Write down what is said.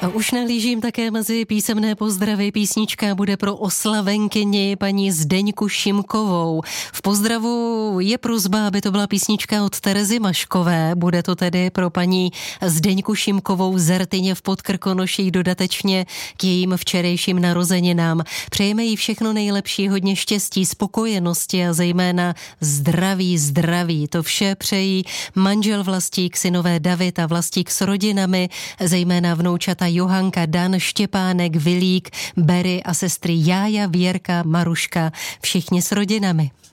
A už nahlížím také mezi písemné pozdravy. Písnička bude pro oslavenkyni paní Zdeňku Šimkovou. V pozdravu je prosba, aby to byla písnička od Terezy Maškové. Bude to tedy pro paní Zdeňku Šimkovou z Rtyně v Podkrkonoších dodatečně k jejím včerejším narozeninám. Přejeme jí všechno nejlepší, hodně štěstí, spokojenosti a zejména zdraví. To vše přejí manžel Vlastík, synové David a Vlastík s rodinami, zejména vnoučata Johanka, Dan, Štěpánek, Vilík, Berry a sestry Jája, Věrka, Maruška, všichni s rodinami.